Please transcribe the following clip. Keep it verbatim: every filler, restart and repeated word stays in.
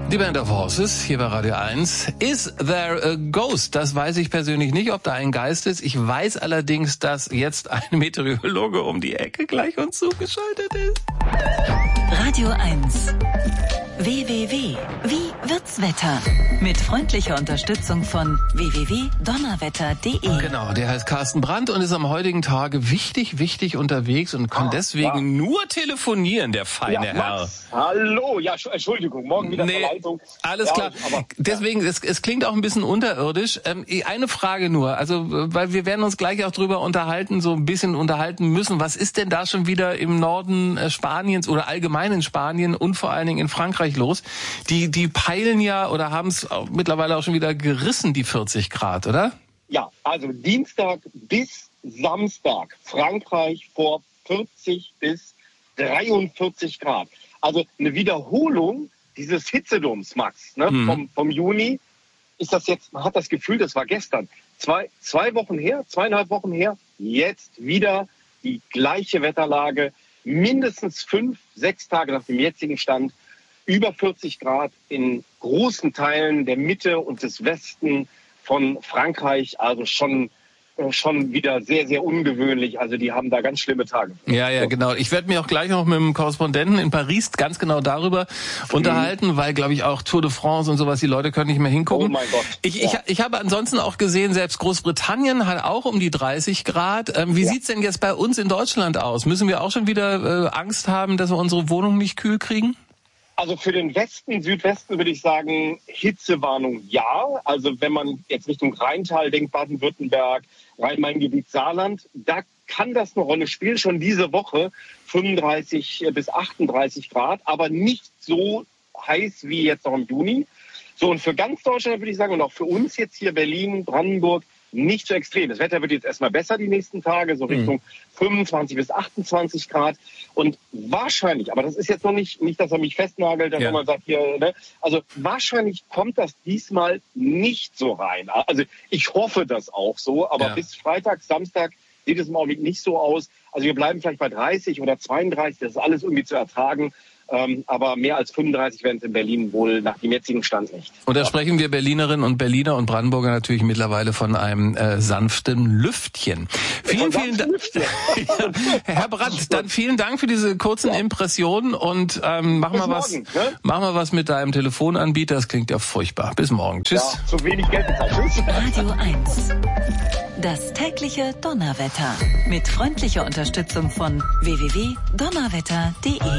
Die Band of Horses, hier bei Radio eins. Is there a ghost? Das weiß ich persönlich nicht, ob da ein Geist ist. Ich weiß allerdings, dass jetzt ein Meteorologe um die Ecke gleich uns zugeschaltet ist. Radio eins. W W W. Wie wird's Wetter? Mit freundlicher Unterstützung von w w w punkt donnerwetter punkt de. Genau, der heißt Carsten Brandt und ist am heutigen Tage wichtig, wichtig unterwegs und kann ah, deswegen ja. nur telefonieren, der feine ja, Herr. Max, hallo, ja, Entschuldigung, morgen wieder nee, Verleitung. Alles ja, klar. Ich, aber, deswegen, ja. es, es klingt auch ein bisschen unterirdisch. Ähm, eine Frage nur, also weil wir werden uns gleich auch drüber unterhalten, so ein bisschen unterhalten müssen. Was ist denn da schon wieder im Norden äh, Spaniens oder allgemein in Spanien und vor allen Dingen in Frankreich los? Die, die peilen ja oder haben es mittlerweile auch schon wieder gerissen, die vierzig Grad, oder? Ja, also Dienstag bis Samstag Frankreich vor vierzig bis dreiundvierzig Grad. Also eine Wiederholung dieses Hitzedoms, Max, ne, mhm. vom, vom Juni. Ist das jetzt, man hat das Gefühl, das war gestern. Zwei, zwei Wochen her, zweieinhalb Wochen her, jetzt wieder die gleiche Wetterlage. Mindestens fünf, sechs Tage nach dem jetzigen Stand. Über vierzig Grad in großen Teilen der Mitte und des Westen von Frankreich. Also schon, schon wieder sehr, sehr ungewöhnlich. Also die haben da ganz schlimme Tage. Ja, ja, genau. Ich werde mich auch gleich noch mit dem Korrespondenten in Paris ganz genau darüber mhm. unterhalten, weil, glaube ich, auch Tour de France und sowas, die Leute können nicht mehr hingucken. Oh mein Gott. Ich, ja. ich, ich habe ansonsten auch gesehen, selbst Großbritannien hat auch um die dreißig Grad. Ähm, wie ja. sieht's denn jetzt bei uns in Deutschland aus? Müssen wir auch schon wieder äh, Angst haben, dass wir unsere Wohnung nicht kühl kriegen? Also für den Westen, Südwesten würde ich sagen, Hitzewarnung ja. Also wenn man jetzt Richtung Rheintal denkt, Baden-Württemberg, Rhein-Main-Gebiet, Saarland, da kann das eine Rolle spielen. Schon diese Woche fünfunddreißig bis achtunddreißig Grad, aber nicht so heiß wie jetzt noch im Juni. So, und für ganz Deutschland würde ich sagen, und auch für uns jetzt hier Berlin, Brandenburg, nicht so extrem. Das Wetter wird jetzt erstmal besser die nächsten Tage, so Richtung mhm. fünfundzwanzig bis achtundzwanzig Grad. Und wahrscheinlich, aber das ist jetzt noch nicht, nicht, dass er mich festnagelt, dass ja. man sagt hier, ne? Also wahrscheinlich kommt das diesmal nicht so rein. Also ich hoffe das auch so, aber ja. bis Freitag, Samstag sieht es im Augenblick nicht so aus. Also wir bleiben vielleicht bei dreißig oder zweiunddreißig, das ist alles irgendwie zu ertragen. Ähm, aber mehr als fünfunddreißig werden es in Berlin wohl nach dem jetzigen Stand nicht. Und da sprechen wir Berlinerinnen und Berliner und Brandenburger natürlich mittlerweile von einem äh, sanften Lüftchen. Vielen, vielen Dank. ja, Herr Brandt, dann vielen Dank für diese kurzen ja. Impressionen und ähm, mach, mal was, morgen, ne? mach mal was mit deinem Telefonanbieter. Das klingt ja furchtbar. Bis morgen. Tschüss. Ja, zu wenig Geld bezahlt. Tschüss. Radio eins. Das tägliche Donnerwetter. Mit freundlicher Unterstützung von w w w punkt donnerwetter punkt de.